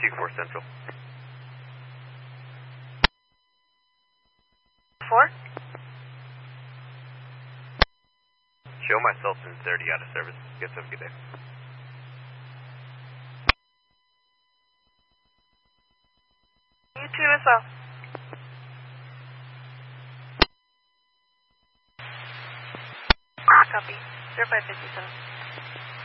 2-4 Central. 4? Show myself in 30 out of service. Guess have a good day. You too as well. Copy. 0557.